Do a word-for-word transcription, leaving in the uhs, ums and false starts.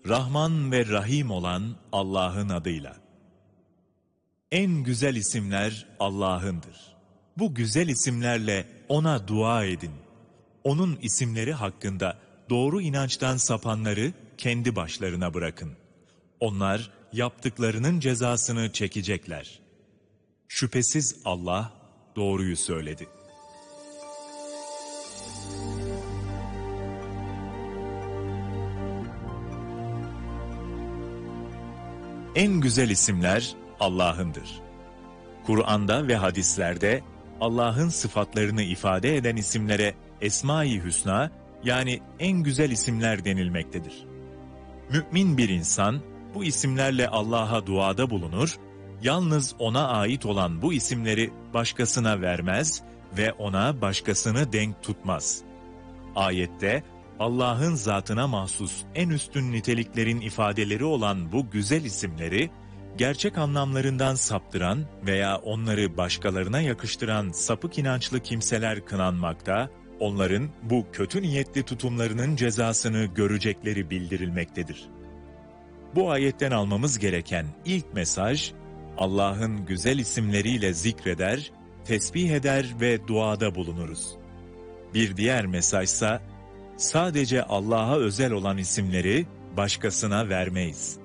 Rahman ve Rahim olan Allah'ın adıyla. En güzel isimler Allah'ındır. Bu güzel isimlerle O'na dua edin. O'nun isimleri hakkında doğru inançtan sapanları kendi başlarına bırakın. Onlar yaptıklarının cezasını çekecekler. Şüphesiz Allah doğruyu söyledi. En güzel isimler Allah'ındır. Kur'an'da ve hadislerde Allah'ın sıfatlarını ifade eden isimlere Esma-i Hüsna, yani en güzel isimler denilmektedir. Mümin bir insan bu isimlerle Allah'a duada bulunur, yalnız O'na ait olan bu isimleri başkasına vermez ve O'na başkasını denk tutmaz. Ayette Allah'ın zatına mahsus en üstün niteliklerin ifadeleri olan bu güzel isimleri, gerçek anlamlarından saptıran veya onları başkalarına yakıştıran sapık inançlı kimseler kınanmakta, onların bu kötü niyetli tutumlarının cezasını görecekleri bildirilmektedir. Bu ayetten almamız gereken ilk mesaj, Allah'ın güzel isimleriyle zikreder, tesbih eder ve duada bulunuruz. Bir diğer mesajsa, sadece Allah'a özel olan isimleri başkasına vermeyiz.